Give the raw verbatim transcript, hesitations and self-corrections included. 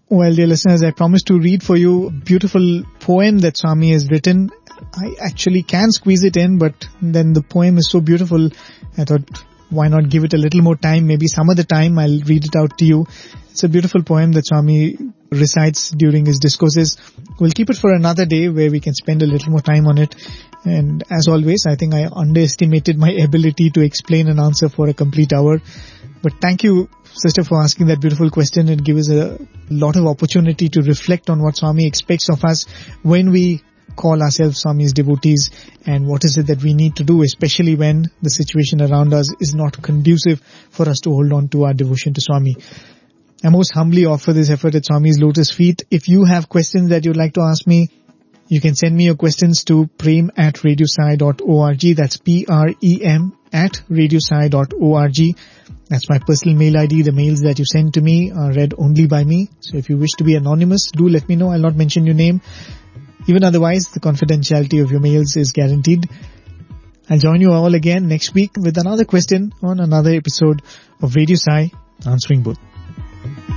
Well, dear listeners, I promised to read for you a beautiful poem that Swami has written. I actually can squeeze it in, but then the poem is so beautiful, I thought, why not give it a little more time? Maybe some other time I'll read it out to you. It's a beautiful poem that Swami recites during his discourses. We'll keep it for another day where we can spend a little more time on it. And as always, I think I underestimated my ability to explain an answer for a complete hour. But thank you, sister, for asking that beautiful question. It gives us a lot of opportunity to reflect on what Swami expects of us when we call ourselves Swami's devotees, and what is it that we need to do, especially when the situation around us is not conducive for us to hold on to our devotion to Swami. I most humbly offer this effort at Swami's lotus feet. If you have questions that you'd like to ask me, you can send me your questions to prem at radiosai dot org. That's P R E M at radiosai dot org. That's my personal mail I D. The mails that you send to me are read only by me. So if you wish to be anonymous, do let me know. I'll not mention your name. Even otherwise, the confidentiality of your mails is guaranteed. I'll join you all again next week with another question on another episode of Radio Sai Answering Both.